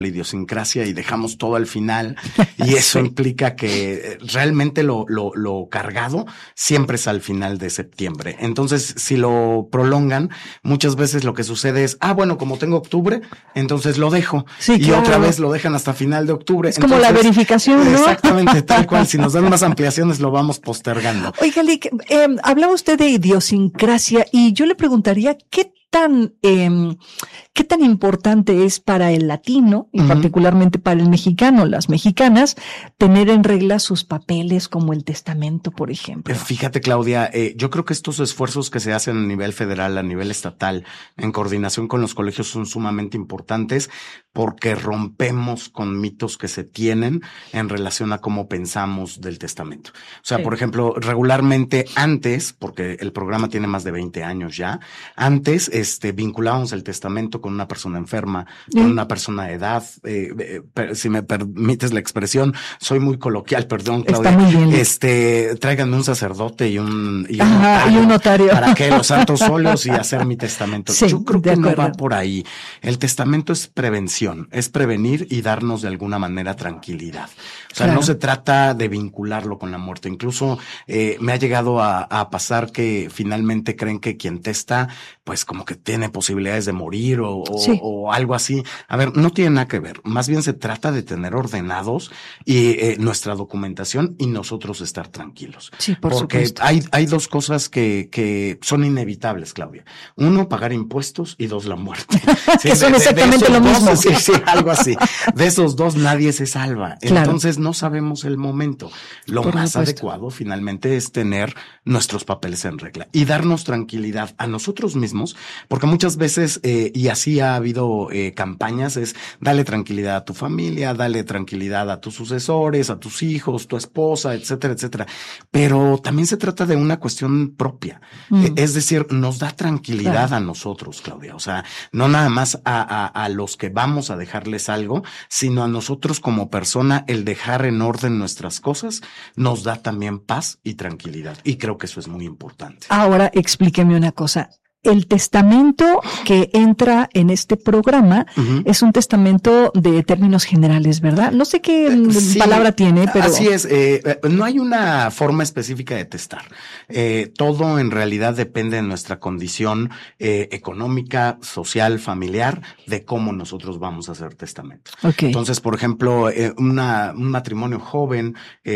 la idiosincrasia y dejamos todo al final, y eso implica que realmente lo cargado siempre es al final de septiembre. Entonces, si lo prolongan, muchas veces lo que sucede es, bueno, como tengo octubre, entonces lo dejo. Sí, y otra vez lo dejan hasta final de octubre. Es como la verificación, ¿no? Exactamente, tal cual. Si nos dan más ampliaciones, lo vamos postergando. Oiga, Lic, hablaba usted de idiosincrasia y yo le preguntaría, ¿qué tan importante es para el latino y particularmente para el mexicano, las mexicanas, tener en regla sus papeles como el testamento, por ejemplo? Fíjate, Claudia, yo creo que estos esfuerzos que se hacen a nivel federal, a nivel estatal, en coordinación con los colegios son sumamente importantes porque rompemos con mitos que se tienen en relación a cómo pensamos del testamento. O sea, por ejemplo, regularmente antes, porque el programa tiene más de 20 años ya, antes vinculábamos el testamento con una persona enferma, con una persona de edad, si me permites la expresión, soy muy coloquial, perdón, Claudia. Está muy bien. Tráiganme un sacerdote y un notario para que los santos óleos y hacer mi testamento. Sí, yo creo que no va por ahí. El testamento es prevención, es prevenir y darnos de alguna manera tranquilidad. O sea, no se trata de vincularlo con la muerte. Incluso me ha llegado a pasar que finalmente creen que quien testa, pues como que tiene posibilidades de morir o algo así. A ver, no tiene nada que ver. Más bien se trata de tener ordenados y nuestra documentación y nosotros estar tranquilos. Sí, por supuesto. Porque hay dos cosas que son inevitables, Claudia. Uno, pagar impuestos, y dos, la muerte. Sí, que son exactamente lo mismo. Sí, algo así. De esos dos nadie se salva. Claro. Entonces no sabemos el momento. Lo más adecuado finalmente es tener nuestros papeles en regla y darnos tranquilidad a nosotros mismos, porque muchas veces, y así ha habido campañas, es dale tranquilidad a tu familia, dale tranquilidad a tus sucesores, a tus hijos, tu esposa, etcétera, etcétera. Pero también se trata de una cuestión propia. Es decir, nos da tranquilidad a nosotros, Claudia. O sea, no nada más a los que vamos a dejarles algo, sino a nosotros como persona, el dejar en orden nuestras cosas nos da también paz y tranquilidad. Y creo que eso es muy importante. Ahora, explíqueme una cosa. El testamento que entra en este programa es un testamento de términos generales, ¿verdad? No sé qué palabra tiene, pero... Así es. No hay una forma específica de testar. Todo en realidad depende de nuestra condición económica, social, familiar, de cómo nosotros vamos a hacer testamento. Okay. Entonces, por ejemplo, un matrimonio joven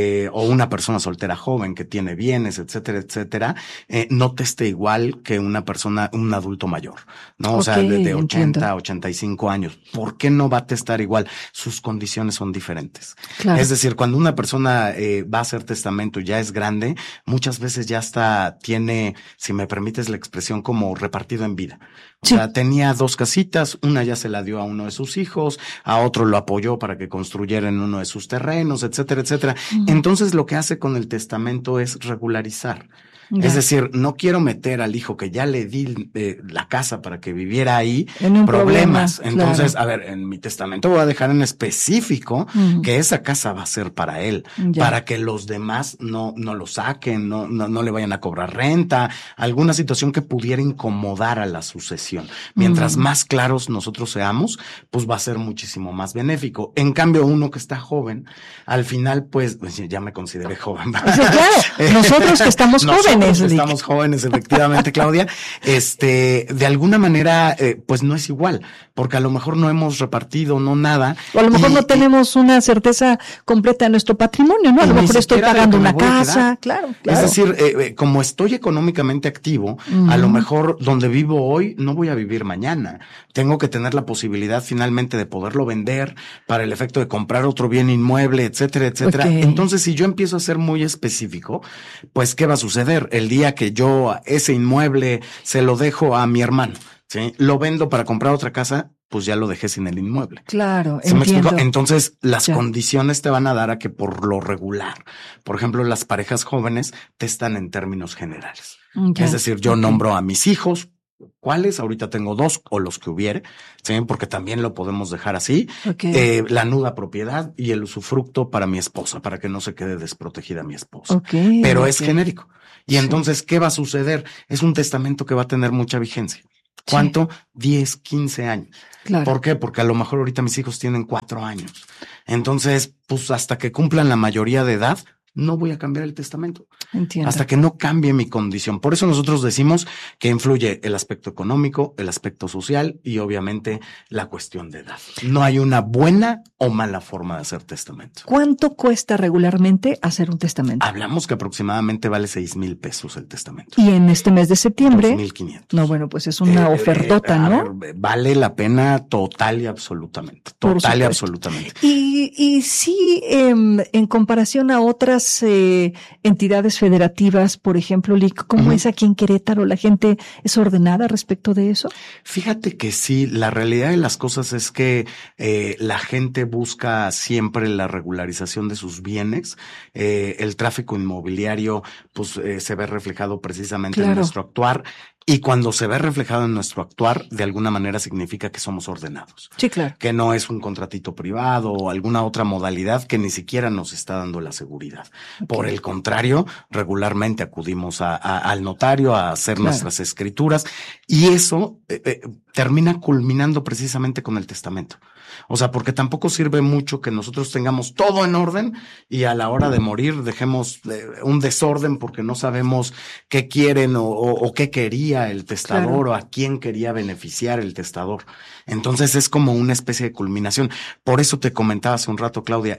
o una persona soltera joven que tiene bienes, etcétera, etcétera, no teste igual que una persona, un adulto mayor, ¿no? O sea, de 80 a 85 años. ¿Por qué no va a testar igual? Sus condiciones son diferentes. Claro. Es decir, cuando una persona va a hacer testamento y ya es grande, muchas veces ya hasta tiene, si me permites la expresión, como repartido en vida. O sea, tenía 2 casitas, una ya se la dio a uno de sus hijos, a otro lo apoyó para que construyera en uno de sus terrenos, etcétera, etcétera. Entonces, lo que hace con el testamento es regularizar. Ya. Es decir, no quiero meter al hijo que ya le di la casa para que viviera ahí en un problemas. Problema, entonces, claro. A ver, en mi testamento voy a dejar en específico que esa casa va a ser para él, para que los demás no lo saquen, no le vayan a cobrar renta, alguna situación que pudiera incomodar a la sucesión. Mientras más claros nosotros seamos, pues va a ser muchísimo más benéfico. En cambio, uno que está joven, al final, pues ya me consideré joven. Sí, claro, nosotros que estamos jóvenes. Estamos jóvenes, efectivamente, Claudia. De alguna manera, pues no es igual, porque a lo mejor no hemos repartido, no nada. O a lo mejor no tenemos una certeza completa de nuestro patrimonio, ¿no? A lo mejor estoy pagando una casa, claro. Es decir, como estoy económicamente activo, a lo mejor donde vivo hoy no voy a vivir mañana. Tengo que tener la posibilidad finalmente de poderlo vender para el efecto de comprar otro bien inmueble, etcétera, etcétera. Okay. Entonces, si yo empiezo a ser muy específico, pues, ¿qué va a suceder? El día que yo ese inmueble se lo dejo a mi hermano, ¿sí? Lo vendo para comprar otra casa, pues ya lo dejé sin el inmueble. Claro, ¿Sí me explico? Entonces, las condiciones te van a dar a que por lo regular, por ejemplo, las parejas jóvenes testan en términos generales. Es decir, yo nombro a mis hijos, ¿cuáles? Ahorita tengo 2 o los que hubiere, ¿sí? Porque también lo podemos dejar así. La nuda propiedad y el usufructo para mi esposa, para que no se quede desprotegida mi esposa. Pero es genérico. Y entonces, ¿qué va a suceder? Es un testamento que va a tener mucha vigencia. ¿Cuánto? 10, 15 años. Claro. ¿Por qué? Porque a lo mejor ahorita mis hijos tienen 4 años. Entonces, pues hasta que cumplan la mayoría de edad, no voy a cambiar el testamento. Entiendo. Hasta que no cambie mi condición. Por eso nosotros decimos que influye el aspecto económico, el aspecto social y obviamente la cuestión de edad. No hay una buena o mala forma de hacer testamento. ¿Cuánto cuesta regularmente hacer un testamento? Hablamos que aproximadamente vale 6,000 pesos el testamento. Y en este mes de septiembre. 2,500. No, bueno, pues es una ofertota, ¿no? Vale la pena total y absolutamente. Total y absolutamente. Y sí, en comparación a otras entidades federativas, por ejemplo, LIC, ¿cómo es aquí en Querétaro? ¿La gente es ordenada respecto de eso? Fíjate que sí, la realidad de las cosas es que la gente busca siempre la regularización de sus bienes. El tráfico inmobiliario, pues, se ve reflejado precisamente en nuestro actuar. Y cuando se ve reflejado en nuestro actuar, de alguna manera significa que somos ordenados. Sí, claro. Que no es un contratito privado o alguna otra modalidad que ni siquiera nos está dando la seguridad. Okay. Por el contrario, regularmente acudimos al notario a hacer nuestras escrituras y eso termina culminando precisamente con el testamento. O sea, porque tampoco sirve mucho que nosotros tengamos todo en orden y a la hora de morir dejemos un desorden porque no sabemos qué quieren o qué quería el testador o a quién quería beneficiar el testador. Entonces es como una especie de culminación. Por eso te comentaba hace un rato, Claudia,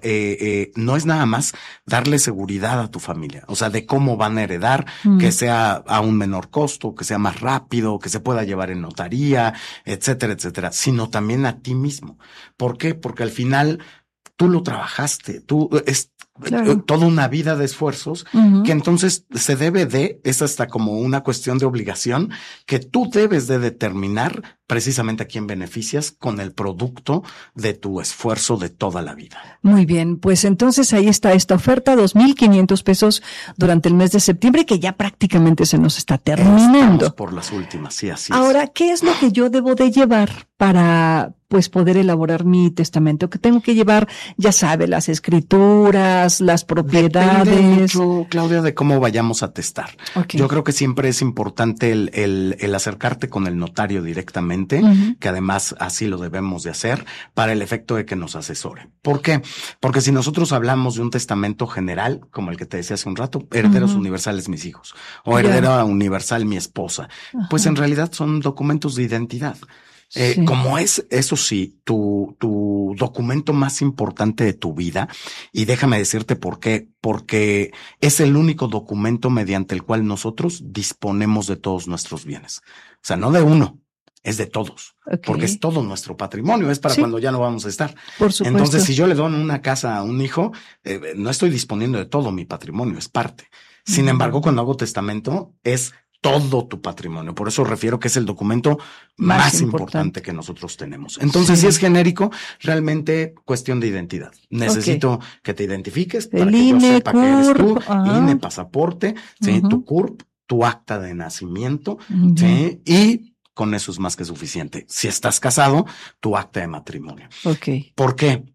no es nada más darle seguridad a tu familia, o sea, de cómo van a heredar, que sea a un menor costo, que sea más rápido, que se pueda llevar en notaría, etcétera, etcétera, sino también a ti mismo. ¿Por qué? Porque al final tú lo trabajaste, es toda una vida de esfuerzos que entonces se debe es hasta como una cuestión de obligación que tú debes de determinar precisamente a quién beneficias con el producto de tu esfuerzo de toda la vida. Muy bien, pues entonces ahí está esta oferta, 2,500 pesos durante el mes de septiembre, que ya prácticamente se nos está terminando. Estamos por las últimas, sí, así Ahora, es. ¿qué es lo que yo debo de llevar para pues poder elaborar mi testamento? ¿Qué tengo que llevar? Ya sabe, las escrituras, las propiedades. Depende mucho, Claudia, de cómo vayamos a testar. Okay. Yo creo que siempre es importante el acercarte con el notario directamente, que además así lo debemos de hacer, para el efecto de que nos asesore. ¿Por qué? Porque si nosotros hablamos de un testamento general, como el que te decía hace un rato, herederos universales mis hijos, o heredera universal mi esposa, pues en realidad son documentos de identidad. Sí. Como es, eso sí, tu documento más importante de tu vida, y déjame decirte por qué, porque es el único documento mediante el cual nosotros disponemos de todos nuestros bienes. O sea, no de uno, es de todos, porque es todo nuestro patrimonio, es para cuando ya no vamos a estar. Por supuesto. Entonces, si yo le doy una casa a un hijo, no estoy disponiendo de todo mi patrimonio, es parte. Sin embargo, cuando hago testamento, es todo tu patrimonio. Por eso refiero que es el documento más importante que nosotros tenemos. Entonces, si es genérico, realmente cuestión de identidad. Necesito que te identifiques para que yo sepa que eres tú, INE, pasaporte, ¿sí? Tu CURP, tu acta de nacimiento, ¿sí? Y con eso es más que suficiente. Si estás casado, tu acta de matrimonio. ¿Por qué?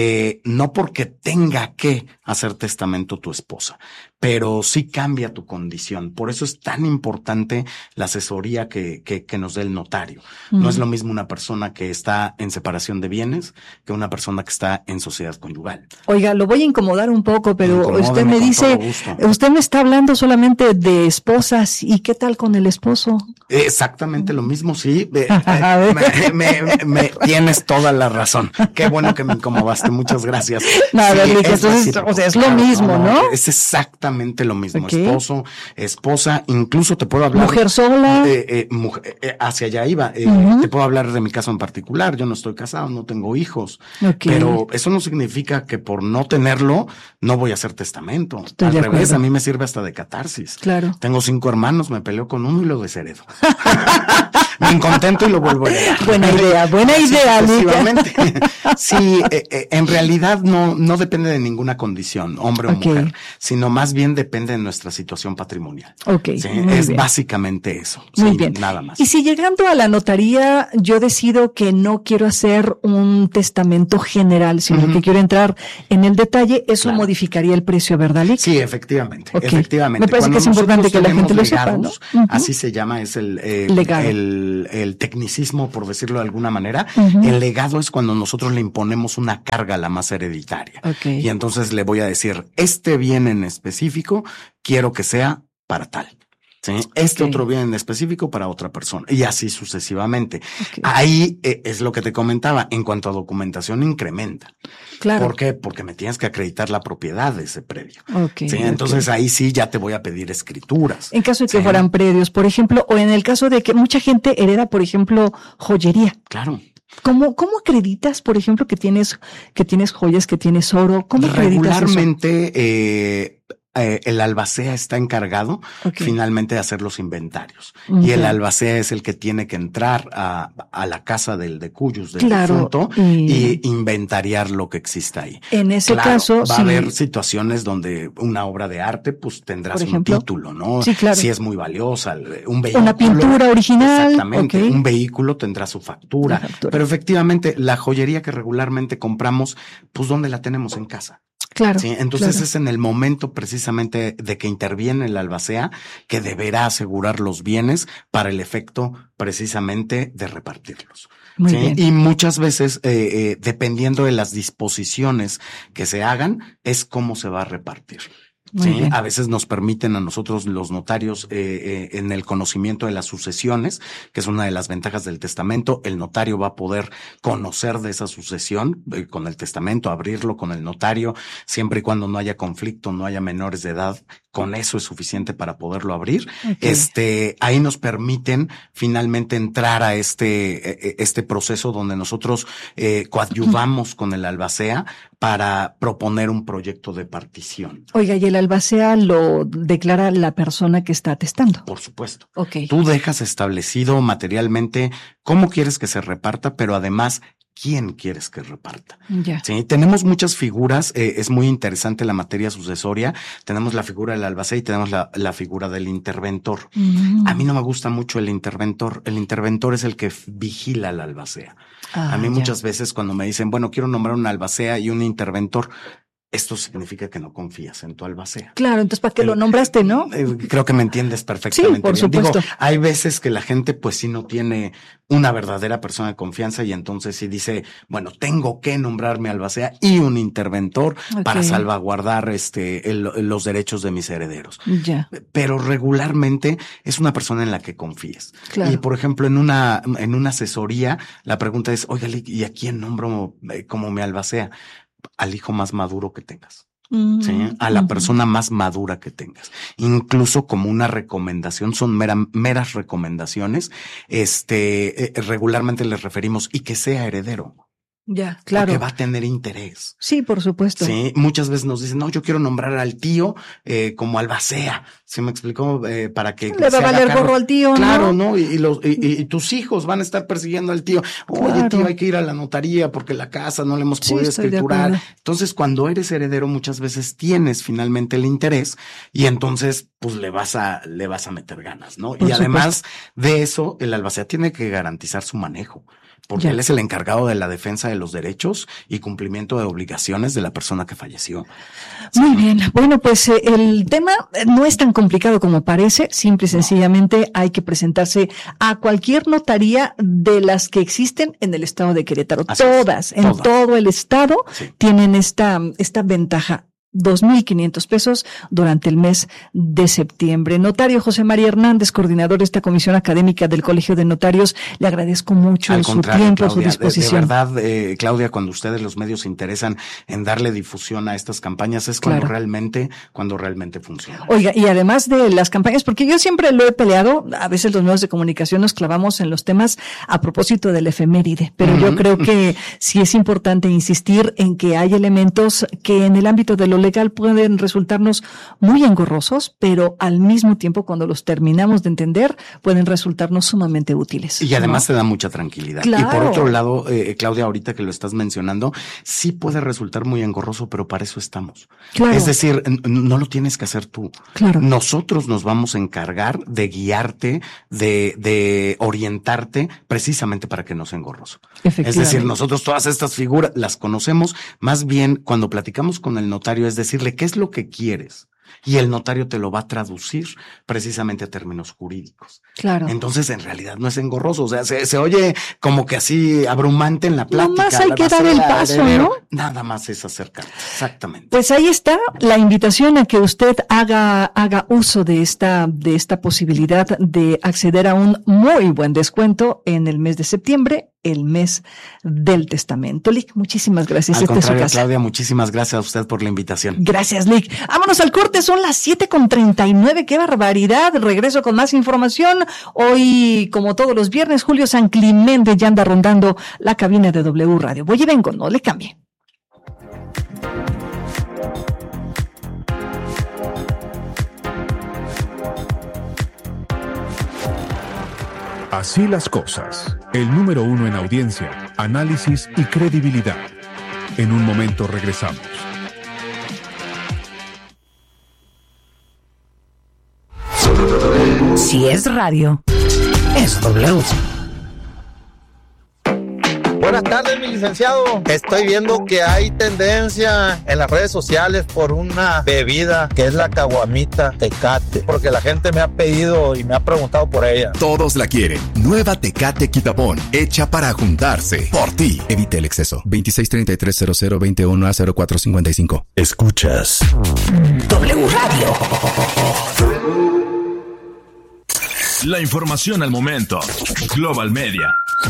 No porque tenga que hacer testamento tu esposa, pero sí cambia tu condición. Por eso es tan importante la asesoría que nos dé el notario. No es lo mismo una persona que está en separación de bienes que una persona que está en sociedad conyugal. Oiga, lo voy a incomodar un poco, pero usted me dice, usted me está hablando solamente de esposas, ¿y qué tal con el esposo? Exactamente lo mismo, sí. Me tienes toda la razón. Qué bueno que me incomodaste. Muchas gracias. Nada, sí, entonces, o sea, es lo mismo, ¿no? Es exactamente lo mismo. Esposo, esposa, incluso te puedo hablar. Mujer sola. Hacia allá iba. Te puedo hablar de mi caso en particular. Yo no estoy casado, no tengo hijos. Pero eso no significa que por no tenerlo, no voy a hacer testamento. Al revés, a mí me sirve hasta de catarsis. Claro. Tengo 5 hermanos, me peleo con uno y lo desheredo. Me incontento y lo vuelvo a heredar. Buena idea, efectivamente. Sí, en realidad no depende de ninguna condición, hombre o mujer, sino más bien depende de nuestra situación patrimonial. ¿Sí? Es bien. Básicamente eso. Muy bien. Nada más. Y si llegando a la notaría yo decido que no quiero hacer un testamento general, sino que quiero entrar en el detalle, eso modificaría el precio, ¿verdad, Lic? Sí, efectivamente. Efectivamente. Me parece que es importante que la gente lo sepa, ¿no? Así se llama, es el el tecnicismo, por decirlo de alguna manera. El legado es cuando nosotros le imponemos una carga a la masa hereditaria. Y entonces le voy a decir, este bien en específico, quiero que sea para tal. ¿Sí? Otro bien en específico para otra persona y así sucesivamente. Ahí es lo que te comentaba, en cuanto a documentación incrementa. Claro. ¿Por qué? Porque me tienes que acreditar la propiedad de ese predio. ¿Sí? Entonces ahí sí ya te voy a pedir escrituras. En caso de que fueran predios, por ejemplo, o en el caso de que mucha gente hereda, por ejemplo, joyería. Claro. ¿Cómo acreditas, por ejemplo, que tienes joyas, que tienes oro? ¿Cómo acreditas regularmente, el albacea está encargado finalmente de hacer los inventarios. Y el albacea es el que tiene que entrar a la casa del decuyus del difunto y inventariar lo que exista ahí. En ese caso, va a haber situaciones donde una obra de arte, pues tendrás un título, ¿no? Sí, claro. Si es muy valiosa, un vehículo. Una pintura original. Exactamente. Un vehículo tendrá su factura. Pero efectivamente, la joyería que regularmente compramos, pues ¿dónde la tenemos? En casa. Claro. Sí, entonces es en el momento precisamente de que interviene el albacea que deberá asegurar los bienes para el efecto precisamente de repartirlos. Muy bien. Y muchas veces, dependiendo de las disposiciones que se hagan, es cómo se va a repartir. Sí, a veces nos permiten a nosotros los notarios en el conocimiento de las sucesiones, que es una de las ventajas del testamento. El notario va a poder conocer de esa sucesión con el testamento, abrirlo con el notario, siempre y cuando no haya conflicto, no haya menores de edad. Con eso es suficiente para poderlo abrir. Ahí nos permiten finalmente entrar a este proceso donde nosotros coadyuvamos con el albacea para proponer un proyecto de partición. Oiga, ¿y el albacea lo declara la persona que está atestando? Por supuesto. Tú dejas establecido materialmente cómo quieres que se reparta, pero además ¿quién quieres que reparta? Sí, tenemos muchas figuras, es muy interesante la materia sucesoria. Tenemos la figura del albacea y tenemos la figura del interventor. A mí no me gusta mucho el interventor. El interventor es el que vigila al albacea. A mí muchas veces cuando me dicen, bueno, quiero nombrar un albacea y un interventor, esto significa que no confías en tu albacea. Claro, entonces ¿para qué lo nombraste, no? Creo que me entiendes perfectamente. Sí, por supuesto. Digo, hay veces que la gente pues sí no tiene una verdadera persona de confianza y entonces sí dice, bueno, tengo que nombrarme albacea y un interventor para salvaguardar los derechos de mis herederos. Pero regularmente es una persona en la que confíes. Y por ejemplo, en una asesoría, la pregunta es, oiga, ¿y a quién nombro como mi albacea? Al hijo más maduro que tengas. ¿Sí? A la persona más madura que tengas. Incluso como una recomendación, son meras recomendaciones. Regularmente les referimos y que sea heredero. Claro. Porque va a tener interés. Sí, por supuesto. Sí, muchas veces nos dicen, no, yo quiero nombrar al tío como albacea. ¿Sí me explicó? Para que le va a valer gorro al tío, claro, ¿no? Y tus hijos van a estar persiguiendo al tío. Oye, tío, hay que ir a la notaría porque la casa no le hemos podido escriturar. Entonces, cuando eres heredero, muchas veces tienes finalmente el interés y entonces, pues le vas a meter ganas, ¿no? Y además de eso, el albacea tiene que garantizar su manejo. Porque él es el encargado de la defensa de los derechos y cumplimiento de obligaciones de la persona que falleció. Muy bien. Bueno, pues el tema no es tan complicado como parece. Simple y sencillamente hay que presentarse a cualquier notaría de las que existen en el estado de Querétaro. Todas, en todo el estado tienen esta ventaja. 2,500 pesos durante el mes de septiembre. Notario José María Hernández, coordinador de esta comisión académica del Colegio de Notarios, le agradezco mucho su tiempo, Claudia, su disposición. De verdad, Claudia, cuando ustedes los medios se interesan en darle difusión a estas campañas es cuando realmente funciona. Oiga, y además de las campañas, porque yo siempre lo he peleado, a veces los medios de comunicación nos clavamos en los temas a propósito del efeméride, pero yo creo que sí es importante insistir en que hay elementos que en el ámbito de lo legal pueden resultarnos muy engorrosos, pero al mismo tiempo cuando los terminamos de entender pueden resultarnos sumamente útiles. Y además te da mucha tranquilidad. Claro. Y por otro lado, Claudia, ahorita que lo estás mencionando, sí puede resultar muy engorroso, pero para eso estamos. Claro. Es decir, no lo tienes que hacer tú. Claro. Nosotros nos vamos a encargar de guiarte, de orientarte precisamente para que no sea engorroso. Es decir, nosotros todas estas figuras las conocemos, más bien cuando platicamos con el notario es decirle qué es lo que quieres. y el notario te lo va a traducir precisamente a términos jurídicos. Claro. Entonces, en realidad no es engorroso, o sea, se oye como que así abrumante en la plática. Nomás hay que dar el paso, ¿no? Nada más es acercarte, exactamente. Pues ahí está la invitación a que usted haga uso de esta posibilidad de acceder a un muy buen descuento en el mes de septiembre, el mes del testamento. Lic, muchísimas gracias. Al contrario, Claudia, muchísimas gracias a usted por la invitación. Gracias, Lic. Vámonos al corte, son las 7:39. ¡Qué barbaridad! Regreso con más información. Hoy, como todos los viernes, Julio San Clemente ya anda rondando la cabina de W Radio. Voy y vengo, no le cambie. Así las cosas. El número 1 en audiencia, análisis y credibilidad. En un momento regresamos. Si es radio, es W. Buenas tardes, mi licenciado. Estoy viendo que hay tendencia en las redes sociales por una bebida que es la caguamita Tecate, porque la gente me ha pedido y me ha preguntado por ella. Todos la quieren. Nueva Tecate Quitapón, hecha para juntarse. Por ti. Evite el exceso. 26330021A0455. Escuchas W Radio. La información al momento. Global Media.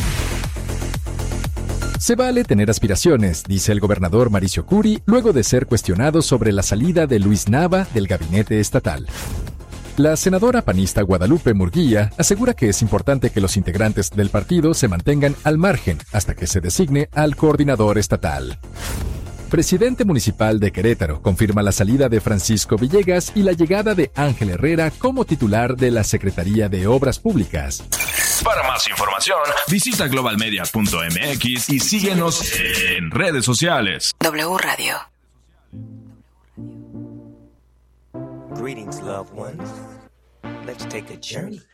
Se vale tener aspiraciones, dice el gobernador Mauricio Curi, luego de ser cuestionado sobre la salida de Luis Nava del gabinete estatal. La senadora panista Guadalupe Murguía asegura que es importante que los integrantes del partido se mantengan al margen hasta que se designe al coordinador estatal. Presidente municipal de Querétaro confirma la salida de Francisco Villegas y la llegada de Ángel Herrera como titular de la Secretaría de Obras Públicas. Para más información, visita globalmedia.mx y síguenos en redes sociales. W Radio. Greetings, loved ones. Let's take a journey